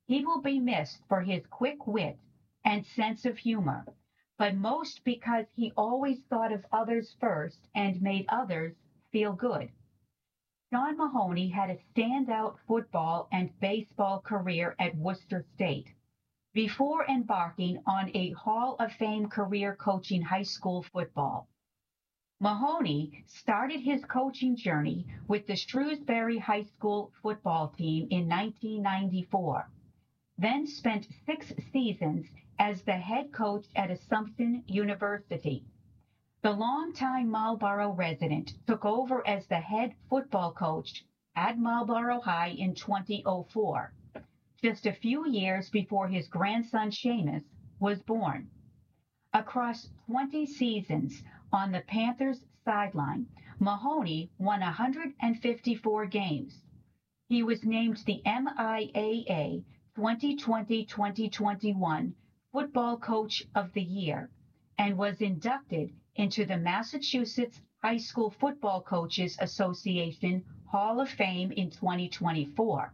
He will be missed for his quick wit and sense of humor, but most because he always thought of others first and made others feel good. Sean Mahoney had a standout football and baseball career at Worcester State before embarking on a Hall of Fame career coaching high school football. Mahoney started his coaching journey with the Shrewsbury High School football team in 1994, then spent 6 seasons as the head coach at Assumption University. The longtime Marlboro resident took over as the head football coach at Marlboro High in 2004, just a few years before his grandson Seamus was born. Across 20 seasons on the Panthers sideline, Mahoney won 154 games. He was named the MIAA 2020-2021 Football Coach of the Year and was inducted into the Massachusetts High School Football Coaches Association Hall of Fame in 2024.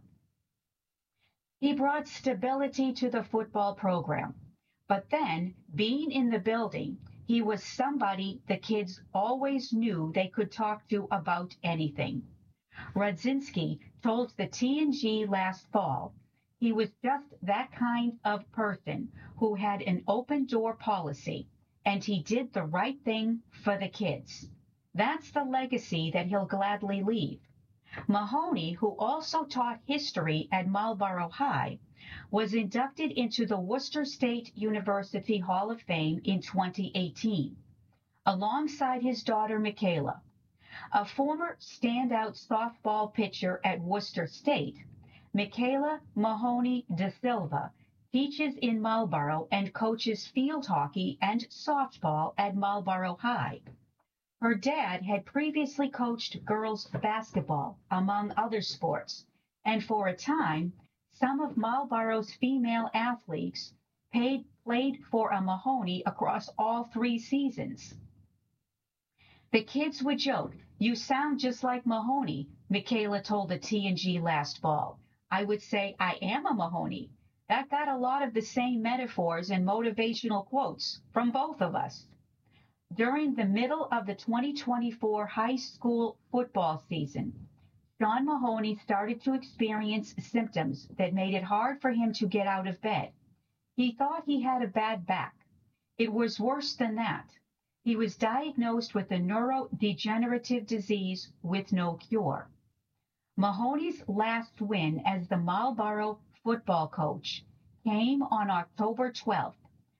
He brought stability to the football program, but then, being in the building, he was somebody the kids always knew they could talk to about anything. Rudzinski told the T&G last fall he was just that kind of person who had an open door policy, and he did the right thing for the kids. That's the legacy that he'll gladly leave. Mahoney, who also taught history at Marlboro High, was inducted into the Worcester State University Hall of Fame in 2018, alongside his daughter Michaela. A former standout softball pitcher at Worcester State, Michaela Mahoney da Silva teaches in Marlboro and coaches field hockey and softball at Marlboro High. Her dad had previously coached girls basketball, among other sports, and for a time, some of Marlboro's female athletes played for a Mahoney across all 3 seasons. The kids would joke, "You sound just like Mahoney," Michaela told the T&G last fall. I would say, "I am a Mahoney." That got a lot of the same metaphors and motivational quotes from both of us. During the middle of the 2024 high school football season, Sean Mahoney started to experience symptoms that made it hard for him to get out of bed. He thought he had a bad back. It was worse than that. He was diagnosed with a neurodegenerative disease with no cure. Mahoney's last win as the Marlboro football coach came on October 12,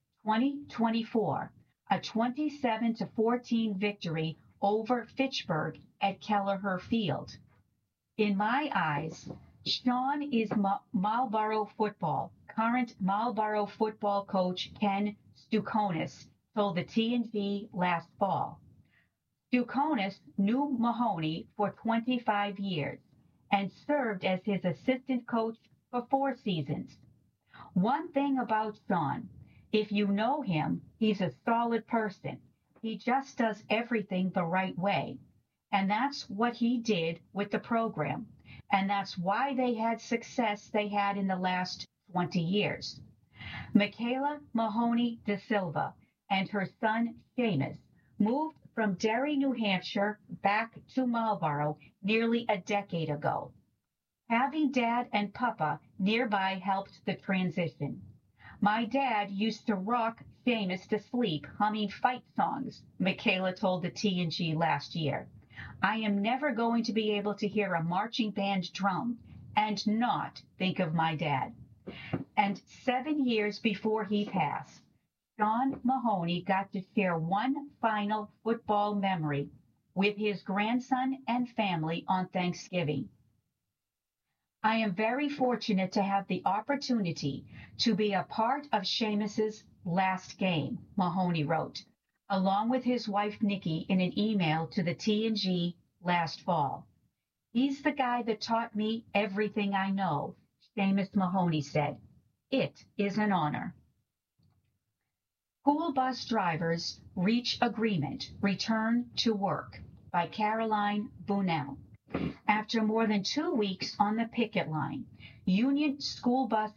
2024, a 27-14 victory over Fitchburg at Kelleher Field. In my eyes, Sean is Marlboro football. Current Marlboro football coach Ken Stukonis told the T&G last fall. Stukonis knew Mahoney for 25 years and served as his assistant coach for 4 seasons. One thing about Sean, if you know him, he's a solid person. He just does everything the right way. And that's what he did with the program. And that's why they had success they had in the last 20 years. Michaela Mahoney da Silva and her son Seamus moved from Derry, New Hampshire back to Marlboro nearly a decade ago. Having Dad and Papa nearby helped the transition. My dad used to rock Seamus to sleep humming fight songs, Michaela told the T&G last year. I am never going to be able to hear a marching band drum and not think of my dad. And 7 years before he passed, Sean Mahoney got to share one final football memory with his grandson and family on Thanksgiving. I am very fortunate to have the opportunity to be a part of Seamus's last game, Mahoney wrote, along with his wife Nikki in an email to the T&G last fall. He's the guy that taught me everything I know, Seamus Mahoney said. It is an honor. School bus drivers reach agreement, return to work by Caroline Bunnell. After more than 2 weeks on the picket line, union school bus